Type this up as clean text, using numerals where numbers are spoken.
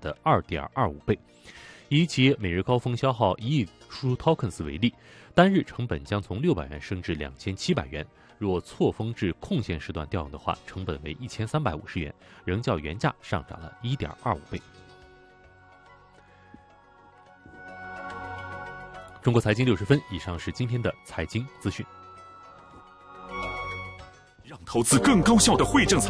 的 2.25 倍。以企业每日高峰消耗1亿输出 tokens 为例，单日成本将从600元升至2700元。若错峰至空闲时段调用的话，成本为1350元，仍较原价上涨了 1.25 倍。中国财经60分，以上是今天的财经资讯。 让投资更高效的汇证财